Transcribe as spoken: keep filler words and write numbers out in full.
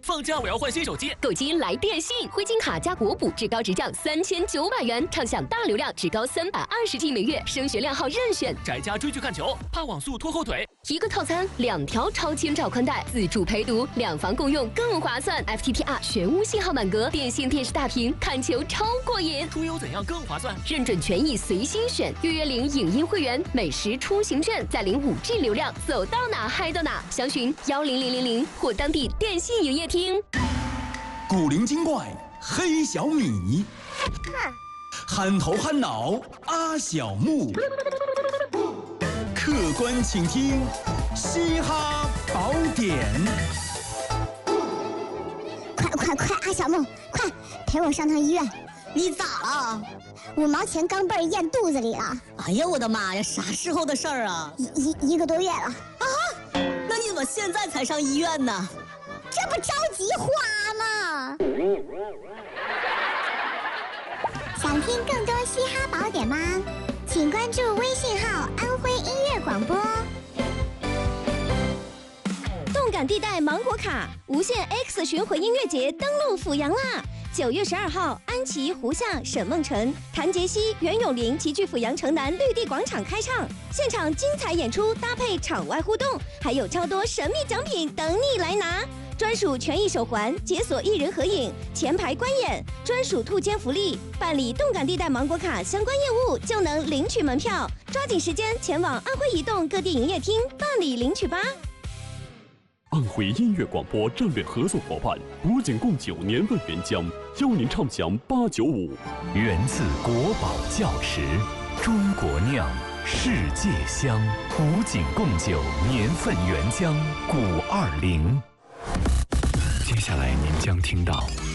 放假我要换新手机， 购机来电信，灰金卡加国补，至高直降三千九百元，畅享大流量，至高三百二十 G 每月，升学靓号任选。 宅家追剧看球，怕网速拖后腿。 一个套餐，两条超千兆宽带，自助陪读，两房共用更划算。F T T R 全屋信号满格，电信电视大屏，看球超过瘾。 出游怎样更划算？ 认准权益随心选，预约领影音会员，每时出行券，再领五 G 流量，走到哪嗨到哪。详询幺零零零零或当地电信营业厅。 古灵精怪黑小米，憨头憨脑阿小木，客观倾听嘻哈宝典。 快快快，阿小木，快陪我上趟医院。 你咋了？ 五毛钱钢镚咽肚子里了。 哎呀，我的妈呀，啥时候的事儿啊？ 一一一个多月了。 啊？那你怎么现在才上医院呢？ 这不着急花吗？想听更多嘻哈宝典吗？请关注微信号安徽音乐广播。 动感地带芒果卡无限 X 巡回音乐节登陆阜阳啦！九月十二号，安琪、胡夏、沈梦辰、谭杰希、袁咏琳齐聚阜阳城南绿地广场开唱，现场精彩演出搭配场外互动，还有超多神秘奖品等你来拿。专属权益手环、解锁一人合影、前排观演、专属兔间福利，办理动感地带芒果卡相关业务就能领取门票，抓紧时间前往安徽移动各地营业厅办理领取吧。 安徽音乐广播战略合作伙伴古井贡酒年份原浆，邀您畅享八九五。 源自国宝窖石，中国酿，世界香。古井贡酒年份原浆，古二零。接下来您将听到